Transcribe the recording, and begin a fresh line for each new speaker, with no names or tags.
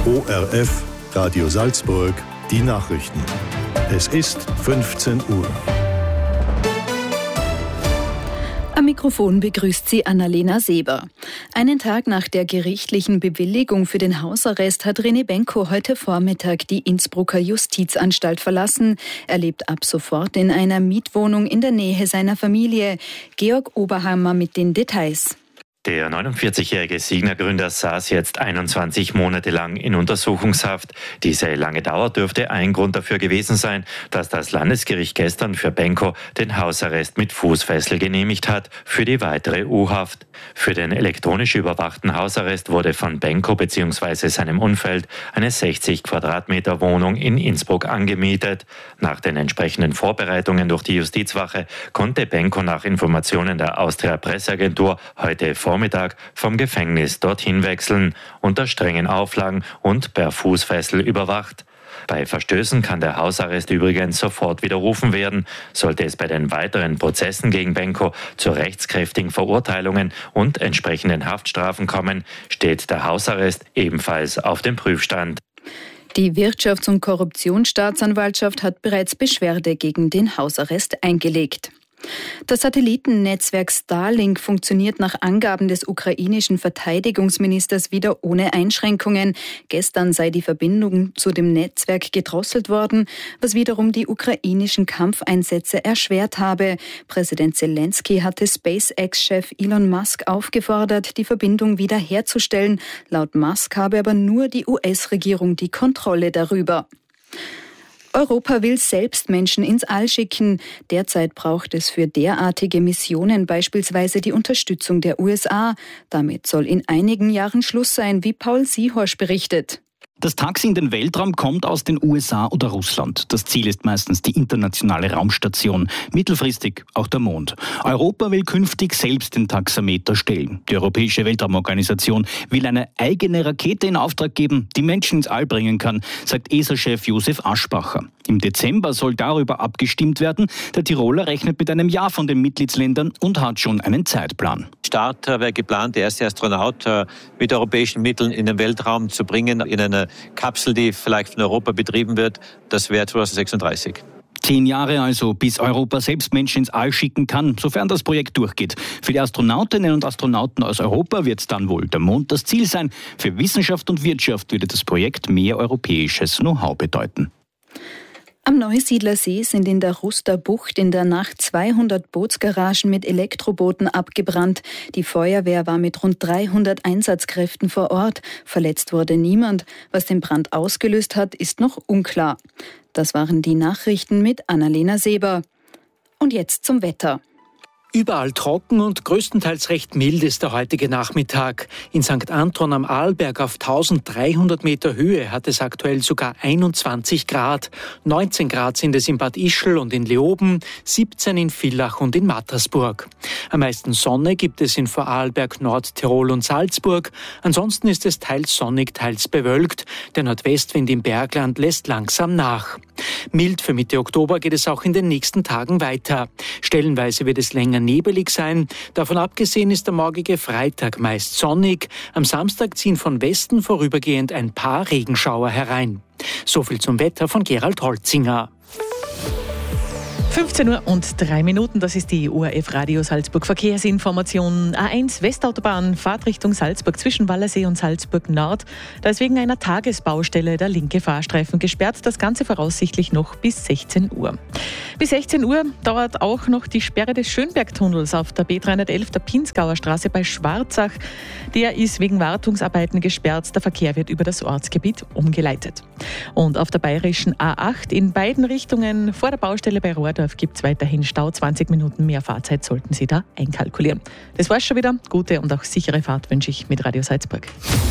ORF Radio Salzburg, die Nachrichten. Es ist 15 Uhr.
Am Mikrofon begrüßt sie Annalena Seber. Einen Tag nach der gerichtlichen Bewilligung für den Hausarrest hat René Benko heute Vormittag die Innsbrucker Justizanstalt verlassen. Er lebt ab sofort in einer Mietwohnung in der Nähe seiner Familie. Georg Oberhammer mit den Details.
Der 49-jährige Signa-Gründer saß jetzt 21 Monate lang in Untersuchungshaft. Diese lange Dauer dürfte ein Grund dafür gewesen sein, dass das Landesgericht gestern für Benko den Hausarrest mit Fußfessel genehmigt hat für die weitere U-Haft. Für den elektronisch überwachten Hausarrest wurde von Benko bzw. seinem Umfeld eine 60 Quadratmeter Wohnung in Innsbruck angemietet. Nach den entsprechenden Vorbereitungen durch die Justizwache konnte Benko nach Informationen der Austria Presseagentur heute Vormittag vom Gefängnis dorthin wechseln, unter strengen Auflagen und per Fußfessel überwacht. Bei Verstößen kann der Hausarrest übrigens sofort widerrufen werden. Sollte es bei den weiteren Prozessen gegen Benko zu rechtskräftigen Verurteilungen und entsprechenden Haftstrafen kommen, steht der Hausarrest ebenfalls auf dem Prüfstand.
Die Wirtschafts- und Korruptionsstaatsanwaltschaft hat bereits Beschwerde gegen den Hausarrest eingelegt. Das Satellitennetzwerk Starlink funktioniert nach Angaben des ukrainischen Verteidigungsministers wieder ohne Einschränkungen. Gestern sei die Verbindung zu dem Netzwerk gedrosselt worden, was wiederum die ukrainischen Kampfeinsätze erschwert habe. Präsident Zelensky hatte SpaceX-Chef Elon Musk aufgefordert, die Verbindung wiederherzustellen. Laut Musk habe aber nur die US-Regierung die Kontrolle darüber. Europa will selbst Menschen ins All schicken. Derzeit braucht es für derartige Missionen beispielsweise die Unterstützung der USA. Damit soll in einigen Jahren Schluss sein, wie Paul Siehorsch berichtet.
Das Taxi in den Weltraum kommt aus den USA oder Russland. Das Ziel ist meistens die internationale Raumstation, mittelfristig auch der Mond. Europa will künftig selbst den Taxameter stellen. Die Europäische Weltraumorganisation will eine eigene Rakete in Auftrag geben, die Menschen ins All bringen kann, sagt ESA-Chef Josef Aschbacher. Im Dezember soll darüber abgestimmt werden. Der Tiroler rechnet mit einem Ja von den Mitgliedsländern und hat schon einen Zeitplan.
Start wäre geplant, der erste Astronaut mit europäischen Mitteln in den Weltraum zu bringen, in eine Kapsel, die vielleicht von Europa betrieben wird. Das wäre 2036.
10 Jahre also, bis Europa selbst Menschen ins All schicken kann, sofern das Projekt durchgeht. Für die Astronautinnen und Astronauten aus Europa wird dann wohl der Mond das Ziel sein. Für Wissenschaft und Wirtschaft würde das Projekt mehr europäisches Know-how bedeuten.
Am Neusiedlersee sind in der Ruster Bucht in der Nacht 200 Bootsgaragen mit Elektrobooten abgebrannt. Die Feuerwehr war mit rund 300 Einsatzkräften vor Ort. Verletzt wurde niemand. Was den Brand ausgelöst hat, ist noch unklar. Das waren die Nachrichten mit Annalena Seber. Und jetzt zum Wetter.
Überall trocken und größtenteils recht mild ist der heutige Nachmittag. In St. Anton am Arlberg auf 1300 Meter Höhe hat es aktuell sogar 21 Grad. 19 Grad sind es in Bad Ischl und in Leoben, 17 in Villach und in Mattersburg. Am meisten Sonne gibt es in Vorarlberg, Nordtirol und Salzburg. Ansonsten ist es teils sonnig, teils bewölkt. Der Nordwestwind im Bergland lässt langsam nach. Mild für Mitte Oktober geht es auch in den nächsten Tagen weiter. Stellenweise wird es länger nebelig sein. Davon abgesehen ist der morgige Freitag meist sonnig. Am Samstag ziehen von Westen vorübergehend ein paar Regenschauer herein. So viel zum Wetter von Gerald Holzinger.
15:03 das ist die ORF Radio Salzburg Verkehrsinformation. A1 Westautobahn, Fahrtrichtung Salzburg zwischen Wallersee und Salzburg Nord. Da ist wegen einer Tagesbaustelle der linke Fahrstreifen gesperrt. Das Ganze voraussichtlich noch bis 16 Uhr. Bis 16 Uhr dauert auch noch die Sperre des Schönbergtunnels auf der B311 der Pinzgauer Straße bei Schwarzach. Der ist wegen Wartungsarbeiten gesperrt. Der Verkehr wird über das Ortsgebiet umgeleitet. Und auf der bayerischen A8 in beiden Richtungen vor der Baustelle bei Rohrdorf gibt es weiterhin Stau. 20 Minuten mehr Fahrzeit sollten Sie da einkalkulieren. Das war's schon wieder. Gute und auch sichere Fahrt wünsche ich mit Radio Salzburg.